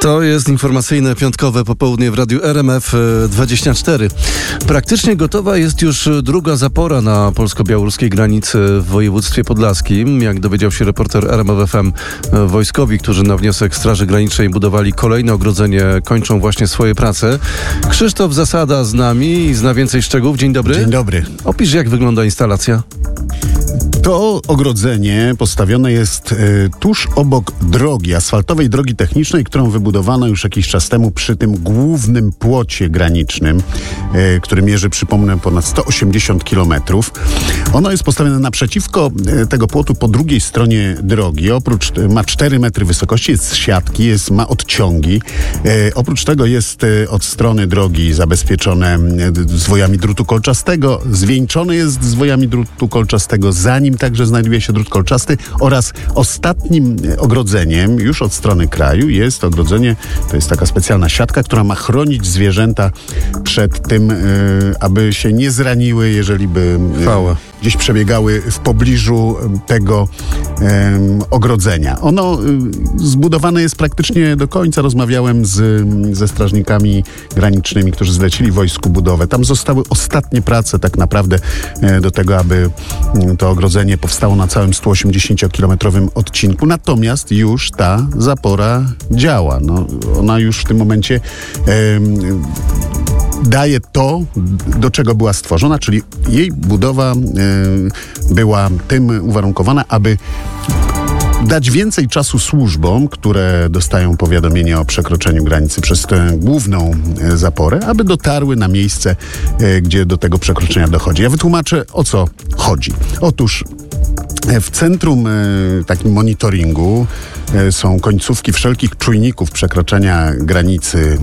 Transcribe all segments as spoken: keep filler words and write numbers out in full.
To jest informacyjne piątkowe popołudnie w Radiu R M F dwadzieścia cztery. Praktycznie gotowa jest już druga zapora na polsko-białoruskiej granicy w województwie podlaskim. Jak dowiedział się reporter R M F F M, wojskowi, którzy na wniosek Straży Granicznej budowali kolejne ogrodzenie, kończą właśnie swoje prace. Krzysztof Zasada z nami i zna więcej szczegółów. Dzień dobry. Dzień dobry. Opisz, jak wygląda instalacja. To ogrodzenie postawione jest y, tuż obok drogi, asfaltowej drogi technicznej, którą wybudowano już jakiś czas temu przy tym głównym płocie granicznym, y, który mierzy, przypomnę, ponad sto osiemdziesiąt kilometrów. Ono jest postawione naprzeciwko y, tego płotu po drugiej stronie drogi. Oprócz, y, ma cztery metry wysokości, jest z siatki, jest, ma odciągi. Y, oprócz tego jest y, od strony drogi zabezpieczone y, zwojami drutu kolczastego, zwieńczone jest zwojami drutu kolczastego, zanim także znajduje się drut kolczasty, oraz ostatnim ogrodzeniem już od strony kraju jest ogrodzenie, to jest taka specjalna siatka, która ma chronić zwierzęta przed tym, y, aby się nie zraniły, jeżeli by y, gdzieś przebiegały w pobliżu tego y, ogrodzenia. Ono y, zbudowane jest praktycznie do końca. Rozmawiałem z, ze strażnikami granicznymi, którzy zlecili wojsku budowę. Tam zostały ostatnie prace tak naprawdę y, do tego, aby y, to ogrodzenie powstało na całym sto osiemdziesięciokilometrowym odcinku. Natomiast już ta zapora działa. No, ona już w tym momencie e, daje to, do czego była stworzona, czyli jej budowa e, była tym uwarunkowana, aby dać więcej czasu służbom, które dostają powiadomienie o przekroczeniu granicy przez tę główną e, zaporę, aby dotarły na miejsce, e, gdzie do tego przekroczenia dochodzi. Ja wytłumaczę, o co chodzi. Otóż w centrum e, takim monitoringu e, są końcówki wszelkich czujników przekroczenia granicy.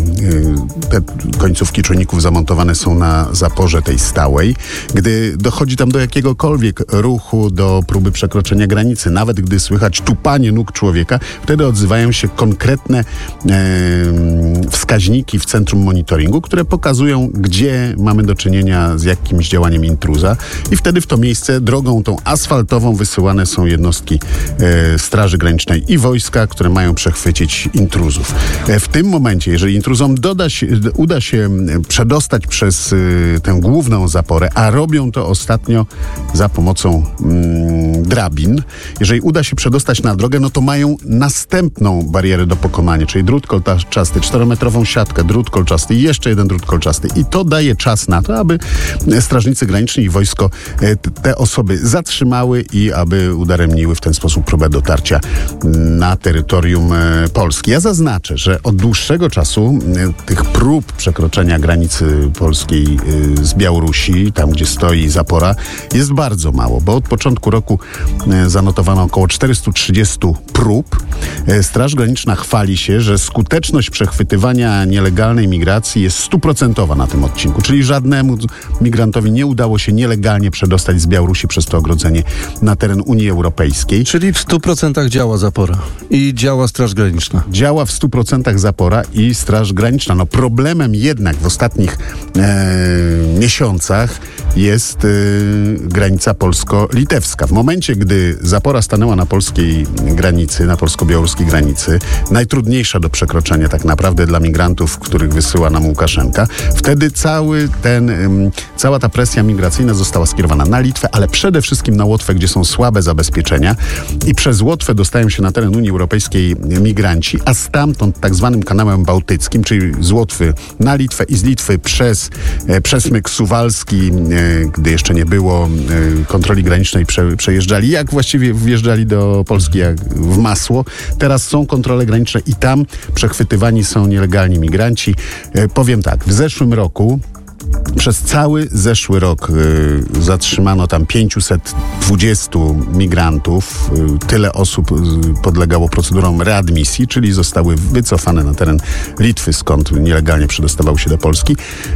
E, te końcówki czujników zamontowane są na zaporze tej stałej. Gdy dochodzi tam do jakiegokolwiek ruchu, do próby przekroczenia granicy, nawet gdy słychać tupanie nóg człowieka, wtedy odzywają się konkretne e, wskaźniki w centrum monitoringu, które pokazują, gdzie mamy do czynienia z jakimś działaniem intruza, i wtedy w to miejsce drogą tą asfaltową wysyłane są jednostki e, Straży Granicznej i wojska, które mają przechwycić intruzów. E, w tym momencie, jeżeli intruzom doda się, uda się przedostać przez e, tę główną zaporę, a robią to ostatnio za pomocą mm, drabin, jeżeli uda się przedostać na drogę, no to mają następną barierę do pokonania, czyli drut kolczasty, czterometrową siatkę, drut kolczasty i jeszcze jeden drut kolczasty. I to daje czas na to, aby strażnicy graniczni i wojsko e, te osoby zatrzymały i aby udaremniły w ten sposób próbę dotarcia na terytorium e, Polski. Ja zaznaczę, że od dłuższego czasu e, tych prób przekroczenia granicy polskiej e, z Białorusi, tam gdzie stoi zapora, jest bardzo mało, bo od początku roku e, zanotowano około czterysta trzydzieści prób. E, Straż Graniczna chwali się, że skuteczność przechwytywania nielegalnej migracji jest stuprocentowa na tym odcinku, czyli żadnemu migrantowi nie udało się nielegalnie przedostać z Białorusi przez to ogrodzenie na teren Unii Europejskiej. Czyli w stu procentach działa zapora i działa Straż Graniczna. Działa w stu procentach zapora i Straż Graniczna. No problemem jednak w ostatnich e, miesiącach jest e, granica polsko-litewska. W momencie, gdy zapora stanęła na polskiej granicy, na polsko-białoruskiej granicy, najtrudniejsza do przekroczenia tak naprawdę dla migrantów, których wysyła nam Łukaszenka, wtedy cały ten, um, cała ta presja migracyjna została skierowana na Litwę, ale przede wszystkim na Łotwę, gdzie są słabe zabezpieczenia, i przez Łotwę dostają się na teren Unii Europejskiej migranci, a stamtąd tak zwanym kanałem bałtyckim, czyli z Łotwy na Litwę i z Litwy przez e, przesmyk suwalski, e, gdy jeszcze nie było e, kontroli granicznej, prze, przejeżdżali, jak właściwie wjeżdżali do Polski jak w masło. Teraz są kontrole graniczne i tam przechwytywani są nielegalni migranci. E, powiem tak, w zeszłym roku przez cały zeszły rok y, zatrzymano tam pięćset dwadzieścia migrantów. Y, tyle osób y, podlegało procedurom readmisji, czyli zostały wycofane na teren Litwy, skąd nielegalnie przedostawały się do Polski.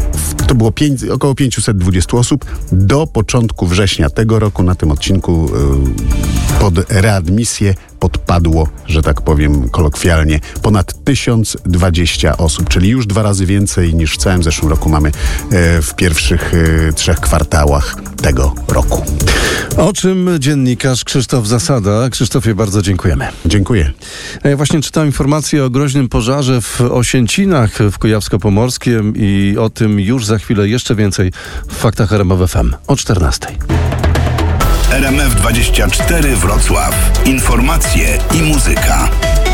To było pięć, około pięćset dwadzieścia osób. Do początku września tego roku na tym odcinku y, pod readmisję podpadło, że tak powiem kolokwialnie, ponad tysiąc dwadzieścia osób, czyli już dwa razy więcej niż w całym zeszłym roku mamy e, w pierwszych e, trzech kwartałach tego roku. O czym dziennikarz Krzysztof Zasada. Krzysztofie, bardzo dziękujemy. Dziękuję. A ja właśnie czytałem informację o groźnym pożarze w Osięcinach w Kujawsko-Pomorskiem i o tym już za chwilę jeszcze więcej w Faktach R M F F M o czternastej. R M F dwadzieścia cztery Wrocław. Informacje i muzyka.